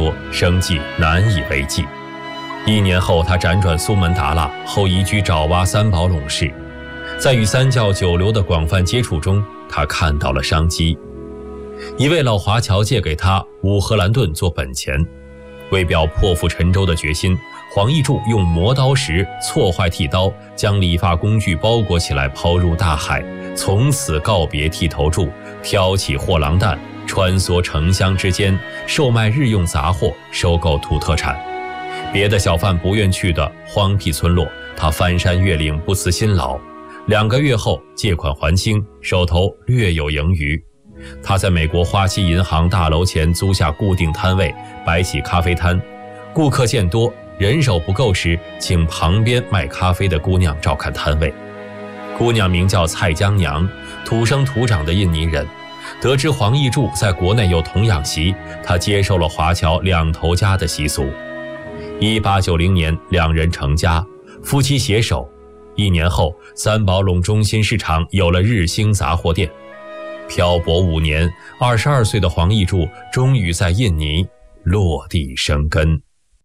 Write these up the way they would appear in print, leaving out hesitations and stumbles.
多，生计难以为继。1年后，他辗转苏门答腊，后移居爪哇三宝垄市。在与三教九流的广泛接触中，他看到了商机。一位老华侨借给他5荷兰盾做本钱，为表破釜沉舟的决心，黄奕柱用磨刀石错坏剃刀，将理发工具包裹起来抛入大海，从此告别剃头柱，挑起货郎担，穿梭城乡之间，售卖日用杂货，收购土特产。别的小贩不愿去的荒僻村落，他翻山越岭，不辞辛劳。2个月后借款还清，手头略有盈余。他在美国花旗银行大楼前租下固定摊位，摆起咖啡摊。顾客见多，人手不够时，请旁边卖咖啡的姑娘照看摊位。姑娘名叫蔡江娘，土生土长的印尼人。得知黄奕柱在国内有童养媳，他接受了华侨2头家的习俗。1890年2人成家，夫妻携手。1年后，三宝垄中心市场有了日兴杂货店。漂泊5年，22岁的黄奕柱终于在印尼落地生根。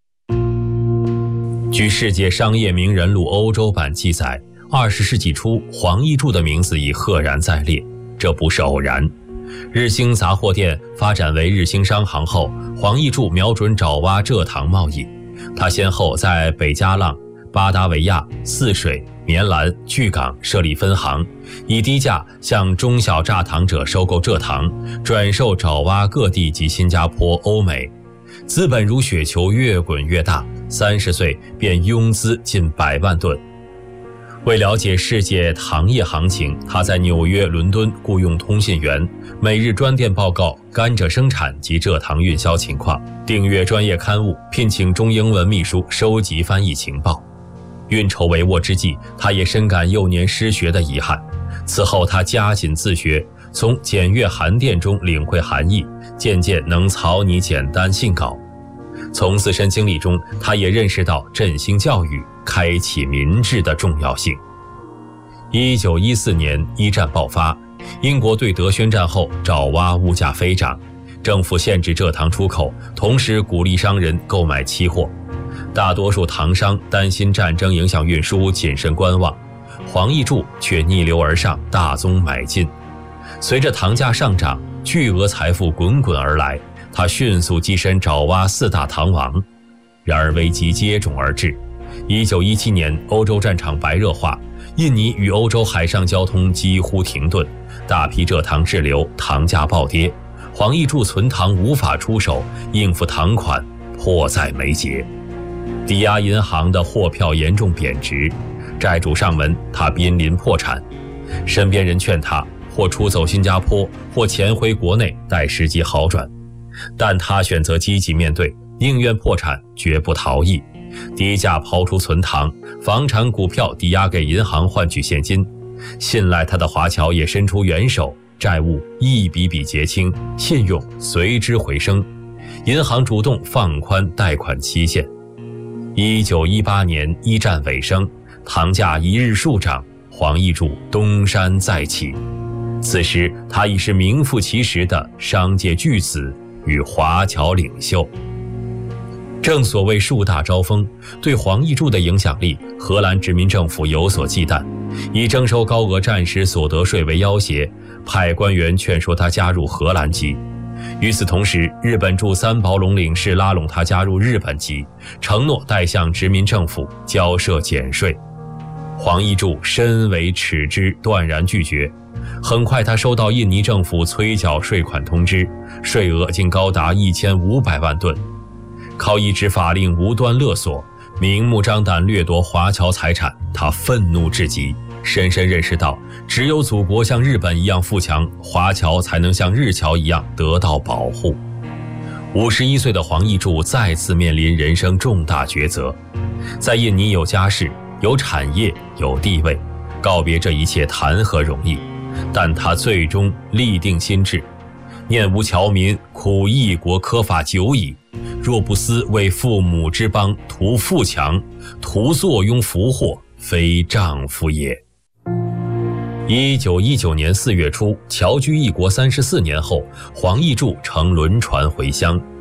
据世界商业名人录欧洲版记载，20世纪初，黄奕柱的名字已赫然在列，这不是偶然。日兴杂货店发展为日兴商行后，黄奕柱瞄准爪哇蔗糖贸易。他先后在北加浪、巴达维亚、泗水、棉兰、巨港设立分行，以低价向中小榨糖者收购蔗糖，转售爪哇各地及新加坡、欧美。资本如雪球越滚越大，30岁便拥资近100万吨。为了解世界糖业行情，他在纽约、伦敦雇用通信员，每日专电报告甘蔗生产及蔗糖运销情况，订阅专业刊物，聘请中英文秘书收集翻译情报。运筹帷幄之际，他也深感幼年失学的遗憾。此后他加紧自学，从简约函电中领会含义，渐渐能草拟简单信稿。从自身经历中，他也认识到振兴教育、开启民智的重要性。1914年1战爆发，英国对德宣战后，爪哇物价飞涨，政府限制蔗糖出口，同时鼓励商人购买期货。大多数糖商担心战争影响运输，谨慎观望。黄奕柱却逆流而上，大宗买进。随着糖价上涨，巨额财富滚滚而来，他迅速跻身爪哇4大糖王。然而危机接踵而至。1917年，欧洲战场白热化，印尼与欧洲海上交通几乎停顿，大批蔗糖滞留，糖价暴跌。黄奕柱存糖无法出手，应付糖款迫在眉睫。抵押银行的货票严重贬值，债主上门，他濒临破产。身边人劝他或出走新加坡，或潜回国内待时机好转，但他选择积极面对，宁愿破产绝不逃逸。低价抛出存糖，房产股票抵押给银行换取现金。信赖他的华侨也伸出援手，债务一笔笔结清，信用随之回升。银行主动放宽贷款期限。1918年1战尾声，糖价一日数涨，黄奕柱东山再起。此时他已是名副其实的商界巨子与华侨领袖。正所谓树大招风，对黄奕柱的影响力，荷兰殖民政府有所忌惮，以征收高额战时所得税为要挟，派官员劝说他加入荷兰籍。与此同时，日本驻三宝垄领事拉拢他加入日本籍，承诺代向殖民政府交涉减税。黄奕柱深为耻之，断然拒绝。很快他收到印尼政府催缴税款通知，税额竟高达1500万吨。靠一纸法令无端勒索，明目张胆掠夺华侨财产，他愤怒至极，深深认识到，只有祖国像日本一样富强，华侨才能像日侨一样得到保护。51岁的黄奕柱再次面临人生重大抉择，在印尼有家室、有产业、有地位，告别这一切谈何容易？但他最终立定心志，念吾侨民苦异国苛法久矣，若不思为父母之邦图富强，图坐拥福祸，非丈夫也。1919年4月初，侨居异国34年后，黄奕柱乘轮船回乡。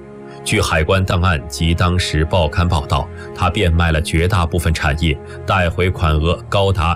据海关档案及当时报刊报道，他变卖了绝大部分产业，带回款额高达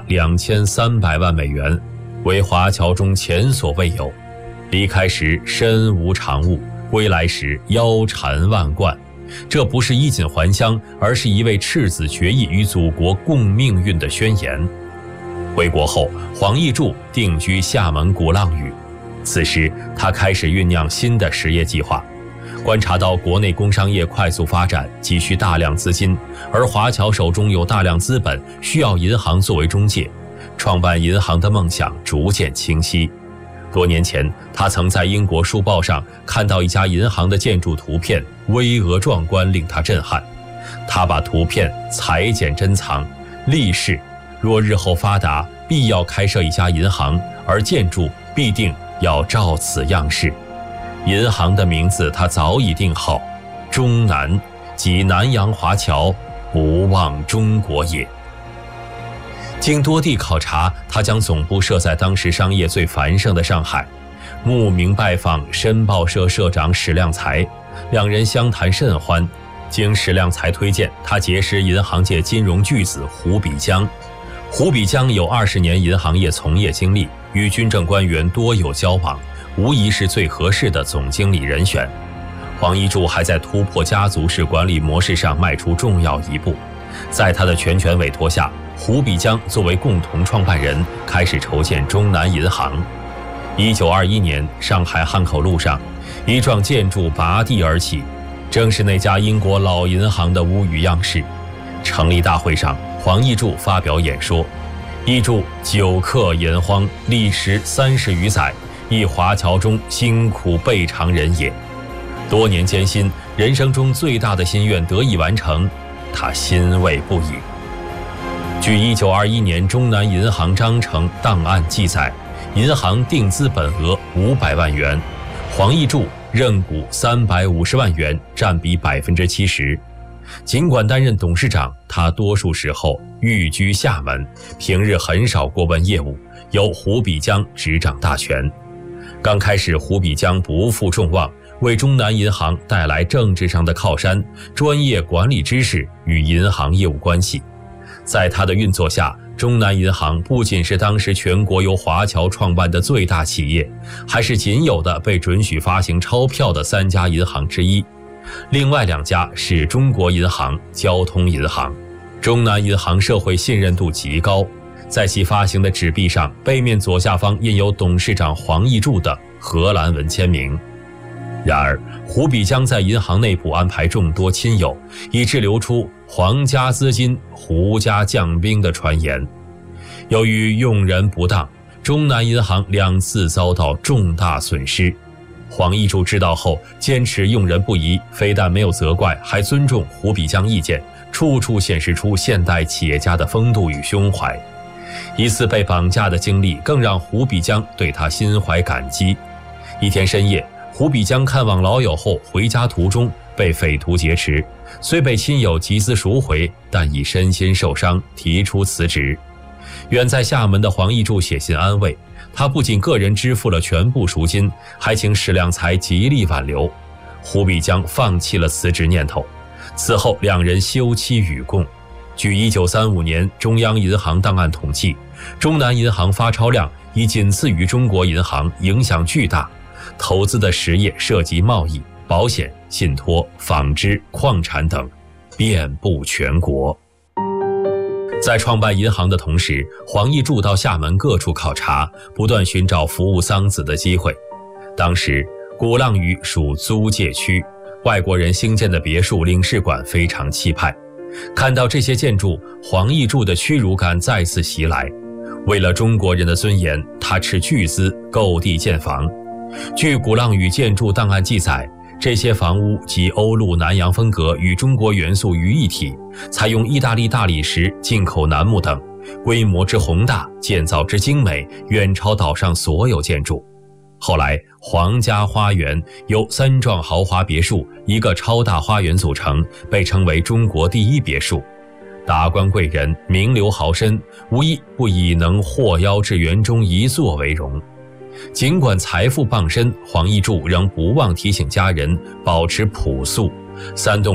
2300万美元，为华侨中前所未有。离开时身无长物，归来时腰缠万贯。这不是衣锦还乡，而是一位赤子决意与祖国共命运的宣言。回国后，黄奕柱定居厦门鼓浪屿，此时他开始酝酿新的实业计划。观察到国内工商业快速发展，急需大量资金，而华侨手中有大量资本，需要银行作为中介，创办银行的梦想逐渐清晰。多年前，他曾在英国书报上看到一家银行的建筑图片，巍峨壮观，令他震撼。他把图片裁剪珍藏，立誓若日后发达，必要开设一家银行，而建筑必定要照此样式。银行的名字他早已定好，中南，即南洋华侨，不忘中国也。经多地考察，他将总部设在当时商业最繁盛的上海，慕名拜访申报社社长史量才，两人相谈甚欢。经史量才推荐，他结识银行界金融巨子胡比江。胡比江有20年银行业从业经历，与军政官员多有交往，无疑是最合适的总经理人选。黄奕柱还在突破家族式管理模式上迈出重要一步。在他的全权委托下，胡比江作为共同创办人，开始筹建中南银行。1921年，上海汉口路上，一幢建筑拔地而起，正是那家英国老银行的屋宇样式。成立大会上，黄奕柱发表演说。奕柱久克炎荒，历时30余载，亦华侨中辛苦备尝人也。多年艰辛，人生中最大的心愿得以完成，他欣慰不已。据1921年中南银行章程档案记载，银行定资本额500万元，黄奕柱认股350万元，占比70%。尽管担任董事长，他多数时候寓居厦门，平日很少过问业务，由胡比江执掌大权。刚开始，胡比江不负众望，为中南银行带来政治上的靠山、专业管理知识与银行业务关系。在他的运作下，中南银行不仅是当时全国由华侨创办的最大企业，还是仅有的被准许发行钞票的3家银行之一。另外2家是中国银行、交通银行。中南银行社会信任度极高，在其发行的纸币上，背面左下方印有董事长黄奕柱的荷兰文签名。然而，胡比江在银行内部安排众多亲友，以致流出黄家资金、胡家将兵的传言。由于用人不当，中南银行2次遭到重大损失。黄奕柱知道后，坚持用人不疑，非但没有责怪，还尊重胡比江意见，处处显示出现代企业家的风度与胸怀。一次被绑架的经历更让胡比江对他心怀感激。一天深夜，胡比江看望老友后，回家途中被匪徒劫持，虽被亲友集资赎回，但已身心受伤，提出辞职。远在厦门的黄奕柱写信安慰他，不仅个人支付了全部赎金，还请史量才极力挽留。胡比江放弃了辞职念头。此后2人休戚与共。据1935年中央银行档案统计，中南银行发钞量已仅次于中国银行，影响巨大。投资的实业涉及贸易、保险、信托、纺织、矿产等，遍布全国。在创办银行的同时，黄奕柱到厦门各处考察，不断寻找服务桑梓的机会。当时鼓浪屿属租界区，外国人兴建的别墅、领事馆非常气派。看到这些建筑，黄奕柱的屈辱感再次袭来。为了中国人的尊严，他斥巨资购地建房。据鼓浪屿建筑档案记载，这些房屋集欧陆南洋风格与中国元素于一体，采用意大利大理石、进口楠木等，规模之宏大，建造之精美，远超岛上所有建筑。后来，皇家花园由3幢豪华别墅、1个超大花园组成，被称为中国第1别墅。达官贵人、名流豪绅，无一不以能获邀至园中一坐为荣。尽管财富傍身，黄奕柱仍不忘提醒家人保持朴素 3栋